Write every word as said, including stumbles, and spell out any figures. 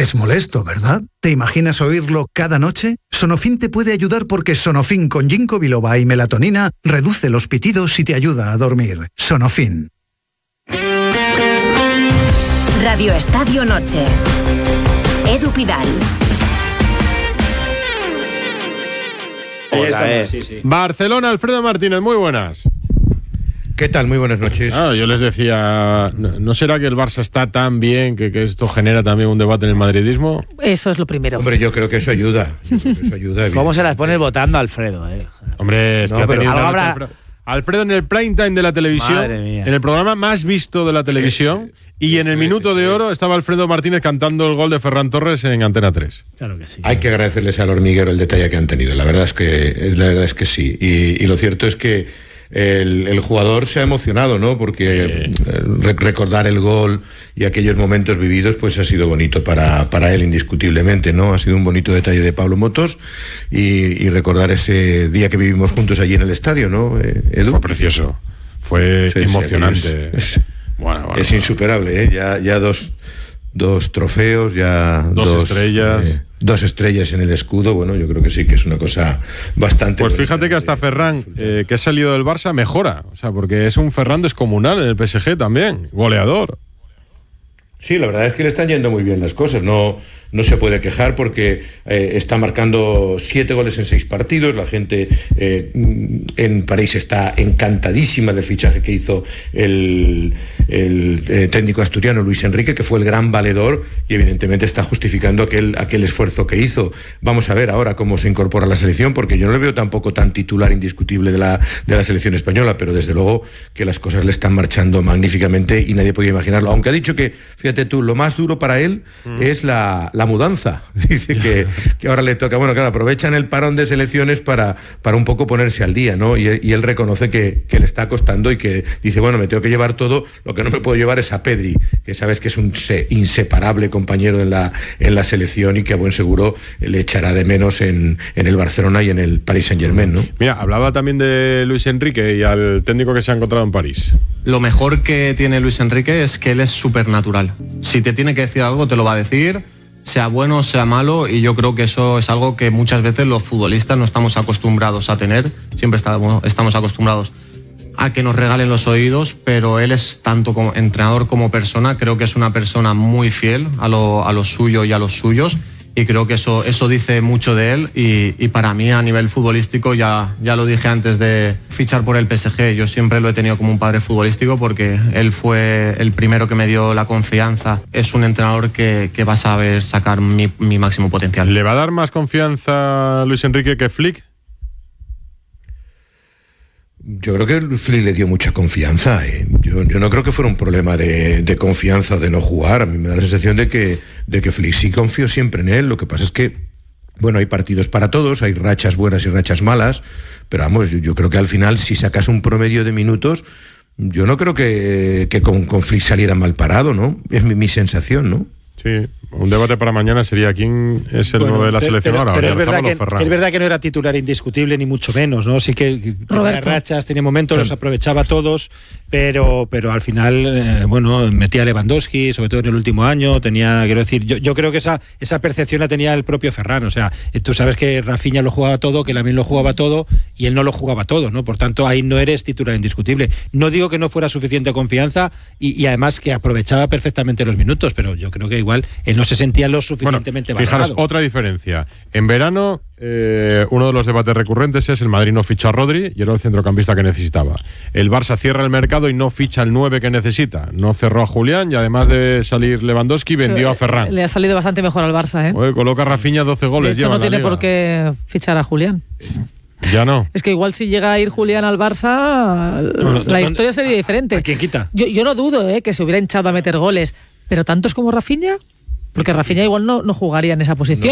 Es molesto, ¿verdad? ¿Te imaginas oírlo cada noche? Sonofin te puede ayudar porque Sonofin con ginkgo biloba y melatonina reduce los pitidos y te ayuda a dormir. Sonofin. Radio Estadio Noche. Edu Pidal. Hola, eh. sí, sí. Barcelona, Alfredo Martínez, muy buenas. ¿Qué tal? Muy buenas noches. Ah, yo les decía, ¿no, ¿no será que el Barça está tan bien que, que esto genera también un debate en el madridismo? Eso es lo primero. Hombre, yo creo que eso ayuda. Yo creo que eso ayuda. ¿Cómo se las pones votando, Alfredo? Eh? Hombre, es no, que ha pero tenido una habrá... noche, Alfredo. Alfredo en el prime time de la televisión, en el programa más visto de la televisión, es, y en el minuto es, de oro es. estaba Alfredo Martínez cantando el gol de Ferran Torres en Antena tres. Claro que sí. Hay que agradecerles al hormiguero el detalle que han tenido. La verdad es que, la verdad es que sí. Y, y lo cierto es que El, el jugador se ha emocionado, ¿no? Porque sí. re- recordar el gol y aquellos momentos vividos, pues ha sido bonito para, para él, indiscutiblemente, ¿no? Ha sido un bonito detalle de Pablo Motos y, y recordar ese día que vivimos juntos allí en el estadio, ¿no, Edu? Fue precioso, fue sí, emocionante. Es, es, bueno, bueno, es bueno. insuperable, ¿eh? Ya, ya dos, dos trofeos, ya dos, dos estrellas. Eh, Dos estrellas en el escudo, bueno, yo creo que sí que es una cosa bastante... Pues fíjate que hasta Ferran, eh, que ha salido del Barça, mejora. O sea, porque es un Ferran descomunal en el P S G también, goleador. Sí, la verdad es que le están yendo muy bien las cosas, no, no se puede quejar porque eh, está marcando siete goles en seis partidos, la gente eh, en París está encantadísima del fichaje que hizo el, el eh, técnico asturiano Luis Enrique, que fue el gran valedor y evidentemente está justificando aquel, aquel esfuerzo que hizo. Vamos a ver ahora cómo se incorpora a la selección, porque yo no le veo tampoco tan titular indiscutible de la, de la selección española, pero desde luego que las cosas le están marchando magníficamente y nadie podía imaginarlo, aunque ha dicho que, fíjate tú, lo más duro para él mm. es la, la mudanza. Dice que, que ahora le toca, bueno, claro, aprovechan el parón de selecciones para, para un poco ponerse al día, ¿no? Y, y él reconoce que, que le está costando y que dice, bueno, me tengo que llevar todo, lo que no me puedo llevar es a Pedri, que sabes que es un se, inseparable compañero en la, en la selección y que a buen seguro le echará de menos en, en el Barcelona y en el Paris Saint-Germain, ¿no? Mira, hablaba también de Luis Enrique y al técnico que se ha encontrado en París. Lo mejor que tiene Luis Enrique es que él es súper natural. Si te tiene que decir algo, te lo va a decir, sea bueno, sea malo, y yo creo que eso es algo que muchas veces los futbolistas no estamos acostumbrados a tener. Siempre estamos, estamos acostumbrados a que nos regalen los oídos, pero él es tanto como entrenador como persona, creo que es una persona muy fiel a lo, a lo suyo y a los suyos, y creo que eso, eso dice mucho de él y, y para mí a nivel futbolístico, ya, ya lo dije antes de fichar por el P S G, yo siempre lo he tenido como un padre futbolístico porque él fue el primero que me dio la confianza. Es un entrenador que, que va a saber sacar mi, mi máximo potencial. ¿Le va a dar más confianza Luis Enrique que Flick? Yo creo que Flick le dio mucha confianza. ¿eh? Yo, yo no creo que fuera un problema de, de confianza o de no jugar. A mí me da la sensación de que, de que Flick sí confío siempre en él. Lo que pasa es que, bueno, hay partidos para todos, hay rachas buenas y rachas malas, pero vamos, yo, yo creo que al final, si sacas un promedio de minutos, yo no creo que, que con, con Flick saliera mal parado, ¿no? Es mi, mi sensación, ¿no? Sí, un debate para mañana sería quién es el bueno, nuevo de la pero, selección pero, ahora. Pero es verdad, que, es verdad que no era titular indiscutible, ni mucho menos, ¿no? Sí que tenía rachas, tenía momentos, los aprovechaba todos, pero, pero al final, eh, bueno, metía a Lewandowski, sobre todo en el último año, tenía, quiero decir, yo, yo creo que esa, esa percepción la tenía el propio Ferran, o sea, tú sabes que Rafinha lo jugaba todo, que Lamine lo jugaba todo, y él no lo jugaba todo, ¿no? Por tanto, ahí no eres titular indiscutible. No digo que no fuera suficiente confianza, y, y además que aprovechaba perfectamente los minutos, pero yo creo que igual él no se sentía lo suficientemente bueno, fijaros, otra diferencia. En verano, eh, uno de los debates recurrentes es el Madrid no ficha a Rodri y era el centrocampista que necesitaba. El Barça cierra el mercado y no ficha el nueve que necesita. No cerró a Julián y además de salir Lewandowski, vendió a Ferran. Le ha salido bastante mejor al Barça, ¿eh? Oye, coloca a Rafinha doce goles. De hecho, no tiene por qué fichar a Julián. Ya no. Es que igual si llega a ir Julián al Barça, no, no, la no, historia sería diferente. ¿A quién quita? Yo, yo no dudo eh, que se hubiera hinchado a meter goles, pero tantos como Rafinha, porque Rafinha igual no, no jugaría en esa posición.